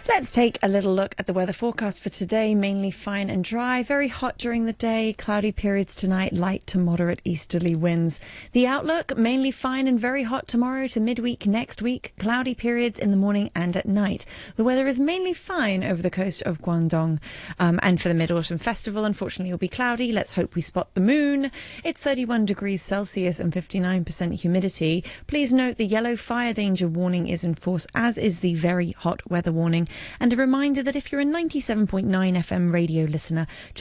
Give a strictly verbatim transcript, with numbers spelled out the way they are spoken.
Let's take a little look at the weather forecast for today. Mainly fine and dry, very hot during the day, cloudy periods tonight, light to moderate easterly winds. The outlook, mainly fine and very hot tomorrow to midweek next week, cloudy periods in the morning and at night. The weather is mainly fine over the coast of Guangdong. Um, and for the Mid-Autumn Festival, unfortunately, it'll be cloudy. Let's hope we spot the moon. It's thirty-one degrees Celsius and fifty-nine percent humidity. Please note the yellow fire danger warning is in force, as is the very hot weather warning. And a reminder that if you're a ninety-seven point nine F M radio listener,